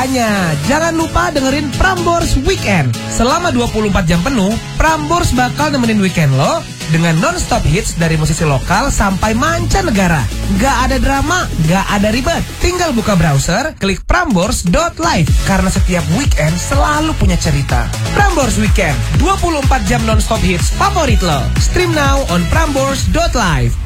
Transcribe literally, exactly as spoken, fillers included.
Makanya, jangan lupa dengerin Prambors Weekend. Selama dua puluh empat jam penuh, Prambors bakal nemenin weekend lo dengan non-stop hits dari musisi lokal sampai mancanegara. Nggak ada drama, nggak ada ribet. Tinggal buka browser, klik prambors dot live. Karena setiap weekend selalu punya cerita. Prambors Weekend, dua puluh empat jam non-stop hits favorit lo. Stream now on prambors dot live.